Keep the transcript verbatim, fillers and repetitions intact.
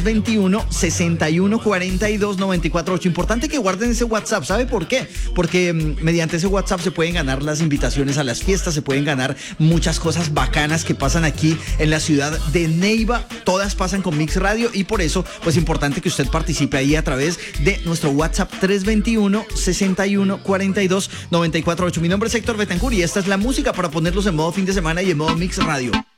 veintiuno, sesenta y uno, cuarenta y dos, noventa y cuatro ocho. Importante que guarden ese WhatsApp. ¿Sabe por qué? Porque mm, mediante ese WhatsApp se pueden ganar las invitaciones a las fiestas, se pueden ganar muchas cosas bacanas que pasan aquí en la ciudad de Neiva. Todas pasan con Mix Radio y por eso, pues importante que usted participe ahí a través de nuestro WhatsApp tres veintiuno, sesenta y uno, cuarenta y dos, noventa y cuatro ocho. Mi nombre es Héctor Betancourt y esta es la música para ponerlos en modo fin de semana y en modo Mix Radio.